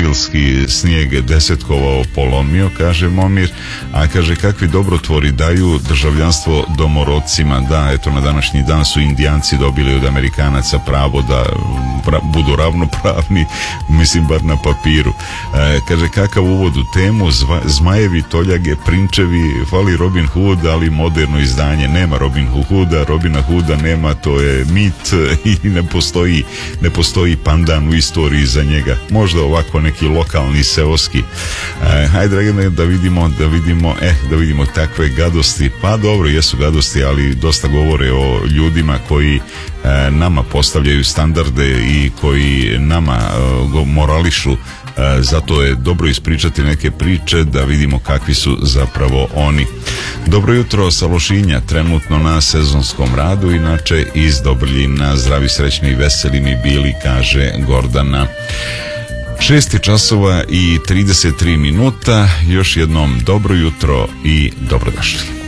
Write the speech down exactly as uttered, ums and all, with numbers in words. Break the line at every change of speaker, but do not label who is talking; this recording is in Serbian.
aprilski snijeg desetkovao polomio, kaže Momir, a kaže kakvi dobrotvori daju državljanstvo domorodcima. Da, eto, na današnji dan su Indijanci dobili od Amerikanaca pravo da pra, budu ravnopravni, mislim bar na papiru. E, kaže kakav uvod u temu, zva, zmajevi, toljage, prinčevi, fali Robin Hood, ali moderno izdanje, nema Robin Hooda, Robina Hooda nema, to je mit i ne postoji, ne postoji pandan u istoriji za njega, možda ovako neki lokalni seoski. E, hajde Dragane, da vidimo, da vidimo, eh, da vidimo takve gadosti, pa dobro, jesu gadosti, ali dosta govore o ljudima koji e, nama postavljaju standarde i koji nama e, morališu. E, zato je dobro ispričati neke priče da vidimo kakvi su zapravo oni. Dobro jutro sa Lošinja, trenutno na sezonskom radu, inače iz Dobrljina, zdravi, srećni i veseli mi bili, kaže Gordana. Šest časova i trideset tri minuta, još jednom dobro jutro i dobrodošli.